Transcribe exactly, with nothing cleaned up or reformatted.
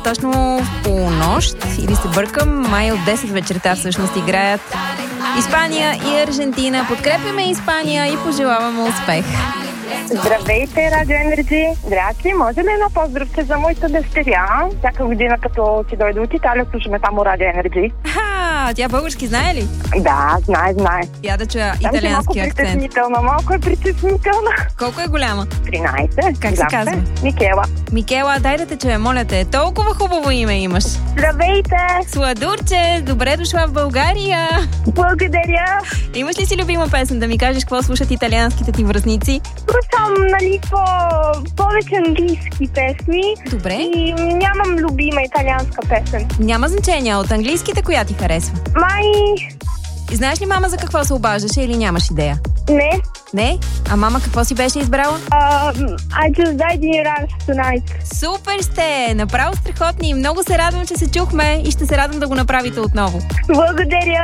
Точно в полунощ, или се бъркам, май от десет вечерта всъщност играят Испания и Аржентина. Подкрепяме Испания и пожелаваме успех. Здравейте, Радио Енерджи! Здрасти! Може ли едно поздравче за моята дъщеря? Всяка година, като ти дойде от Италия, слушаме само Радио Енерджи. Ха, тя български знае ли? Да, знае, знае. Я да чуя италиански малко акцент. Притеснителна, малко е притеснителна. Колко е голяма? тринайсет. Как се казва? Микела. Микела, дай да те чуя, моля те. Толкова хубаво име имаш. Здравейте! Сладурче, добре дошла в България. Благодаря! Имаш ли си любима песен да ми кажеш какво слушат италианските ти връстници? Слушам, нали, по повече английски песни. Добре. И нямам любима италианска песен. Няма значение, от английските коя ти харесва? Май... И знаеш ли мама за какво се обаждаше или нямаш идея? Не. Не? А мама какво си беше избрала? Uh, I just died in Iran tonight. Супер сте! Направо страхотни! Много се радвам, че се чухме и ще се радвам да го направите отново. Благодаря!